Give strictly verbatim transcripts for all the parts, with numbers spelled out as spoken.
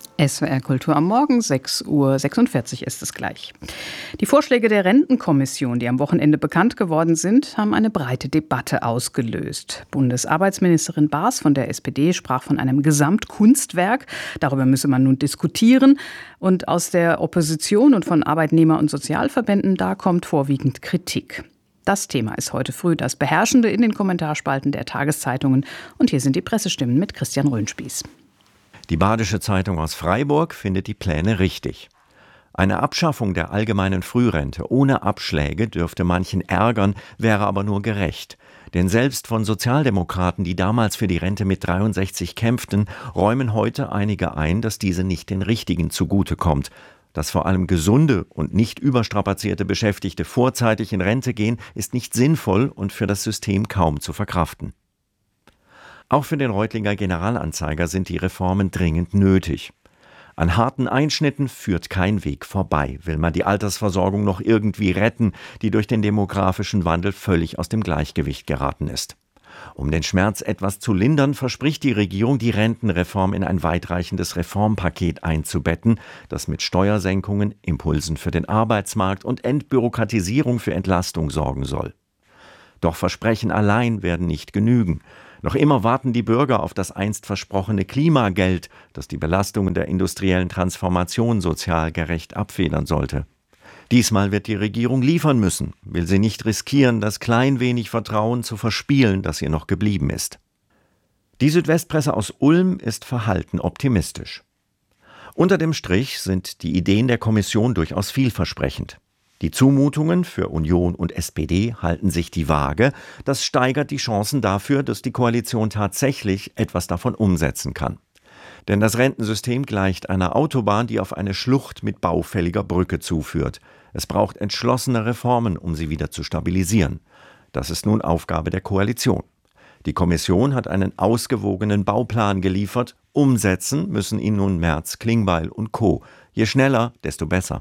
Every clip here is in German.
S W R Kultur am Morgen, sechs Uhr sechsundvierzig ist es gleich. Die Vorschläge der Rentenkommission, die am Wochenende bekannt geworden sind, haben eine breite Debatte ausgelöst. Bundesarbeitsministerin Baas von der S P D sprach von einem Gesamtkunstwerk. Darüber müsse man nun diskutieren. Und aus der Opposition und von Arbeitnehmer- und Sozialverbänden, da kommt vorwiegend Kritik. Das Thema ist heute früh das Beherrschende in den Kommentarspalten der Tageszeitungen. Und hier sind die Pressestimmen mit Christian Röhnspieß. Die Badische Zeitung aus Freiburg findet die Pläne richtig. Eine Abschaffung der allgemeinen Frührente ohne Abschläge dürfte manchen ärgern, wäre aber nur gerecht. Denn selbst von Sozialdemokraten, die damals für die Rente mit dreiundsechzig kämpften, räumen heute einige ein, dass diese nicht den Richtigen zugutekommt. Dass vor allem gesunde und nicht überstrapazierte Beschäftigte vorzeitig in Rente gehen, ist nicht sinnvoll und für das System kaum zu verkraften. Auch für den Reutlinger Generalanzeiger sind die Reformen dringend nötig. An harten Einschnitten führt kein Weg vorbei. Will man die Altersversorgung noch irgendwie retten, die durch den demografischen Wandel völlig aus dem Gleichgewicht geraten ist. Um den Schmerz etwas zu lindern, verspricht die Regierung, die Rentenreform in ein weitreichendes Reformpaket einzubetten, das mit Steuersenkungen, Impulsen für den Arbeitsmarkt und Entbürokratisierung für Entlastung sorgen soll. Doch Versprechen allein werden nicht genügen. Noch immer warten die Bürger auf das einst versprochene Klimageld, das die Belastungen der industriellen Transformation sozial gerecht abfedern sollte. Diesmal wird die Regierung liefern müssen, will sie nicht riskieren, das klein wenig Vertrauen zu verspielen, das ihr noch geblieben ist. Die Südwestpresse aus Ulm ist verhalten optimistisch. Unter dem Strich sind die Ideen der Kommission durchaus vielversprechend. Die Zumutungen für Union und S P D halten sich die Waage. Das steigert die Chancen dafür, dass die Koalition tatsächlich etwas davon umsetzen kann. Denn das Rentensystem gleicht einer Autobahn, die auf eine Schlucht mit baufälliger Brücke zuführt. Es braucht entschlossene Reformen, um sie wieder zu stabilisieren. Das ist nun Aufgabe der Koalition. Die Kommission hat einen ausgewogenen Bauplan geliefert. Umsetzen müssen ihn nun Merz, Klingbeil und Co. Je schneller, desto besser.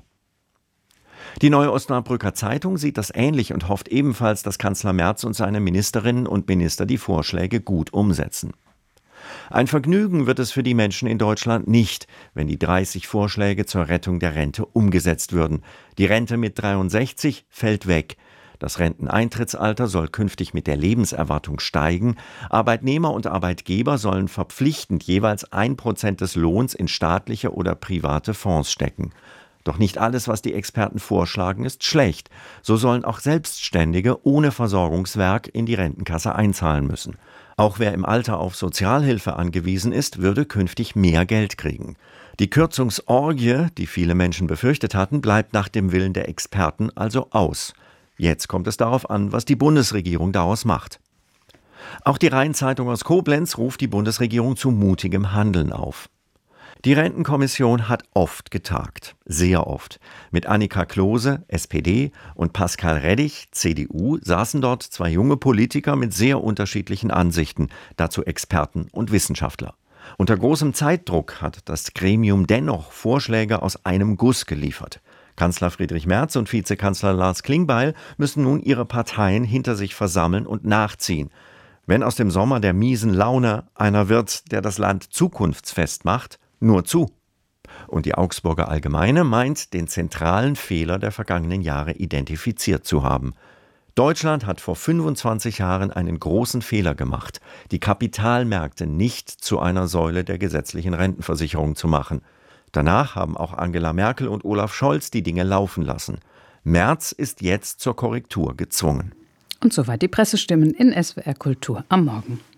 Die Neue Osnabrücker Zeitung sieht das ähnlich und hofft ebenfalls, dass Kanzler Merz und seine Ministerinnen und Minister die Vorschläge gut umsetzen. Ein Vergnügen wird es für die Menschen in Deutschland nicht, wenn die dreißig Vorschläge zur Rettung der Rente umgesetzt würden. Die Rente mit dreiundsechzig fällt weg. Das Renteneintrittsalter soll künftig mit der Lebenserwartung steigen. Arbeitnehmer und Arbeitgeber sollen verpflichtend jeweils ein Prozent des Lohns in staatliche oder private Fonds stecken. Doch nicht alles, was die Experten vorschlagen, ist schlecht. So sollen auch Selbstständige ohne Versorgungswerk in die Rentenkasse einzahlen müssen. Auch wer im Alter auf Sozialhilfe angewiesen ist, würde künftig mehr Geld kriegen. Die Kürzungsorgie, die viele Menschen befürchtet hatten, bleibt nach dem Willen der Experten also aus. Jetzt kommt es darauf an, was die Bundesregierung daraus macht. Auch die Rhein-Zeitung aus Koblenz ruft die Bundesregierung zu mutigem Handeln auf. Die Rentenkommission hat oft getagt, sehr oft. Mit Annika Klose, S P D, und Pascal Reddich, C D U, saßen dort zwei junge Politiker mit sehr unterschiedlichen Ansichten, dazu Experten und Wissenschaftler. Unter großem Zeitdruck hat das Gremium dennoch Vorschläge aus einem Guss geliefert. Kanzler Friedrich Merz und Vizekanzler Lars Klingbeil müssen nun ihre Parteien hinter sich versammeln und nachziehen. Wenn aus dem Sommer der miesen Laune einer wird, der das Land zukunftsfest macht, nur zu. Und die Augsburger Allgemeine meint, den zentralen Fehler der vergangenen Jahre identifiziert zu haben. Deutschland hat vor fünfundzwanzig Jahren einen großen Fehler gemacht, die Kapitalmärkte nicht zu einer Säule der gesetzlichen Rentenversicherung zu machen. Danach haben auch Angela Merkel und Olaf Scholz die Dinge laufen lassen. Merz ist jetzt zur Korrektur gezwungen. Und soweit die Pressestimmen in S W R Kultur am Morgen.